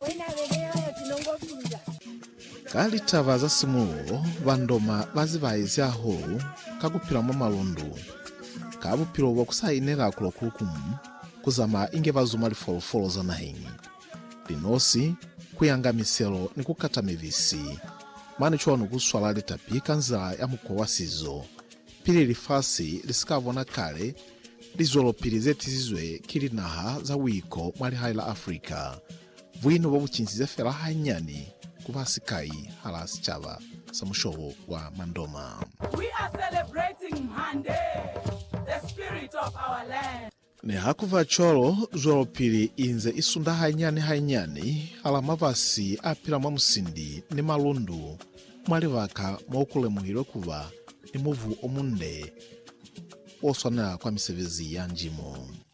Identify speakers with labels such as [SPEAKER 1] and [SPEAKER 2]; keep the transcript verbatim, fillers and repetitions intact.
[SPEAKER 1] Kali tava za simulo bandoma bazivaizyaho kakupira mwa malundu kabupiro wakusayinera kulokulukumu kuzama inge bazuma lifolofolo za nahingi linosi kuyanga miselo ni kukata mivisi mani chuwanu kuswala litapika nzala ya mkowa sizo pili lifasi lisikavona kale lizolopili zetizizwe kili naha za wiko mwali hai la Afrika vuino wabuchinsize fela hanyani kubasikai halasi chava samushowo wa Mandoma.
[SPEAKER 2] We are celebrating Mhande, the spirit of our land.
[SPEAKER 1] Ni hakuva cholo zolopili inze isunda hanyani hanyani ala mavasi apila mwa musindi ni malundu mwali waka maukule muhilo kuva ni muvu omunde oswana kwa misevezi ya njimo.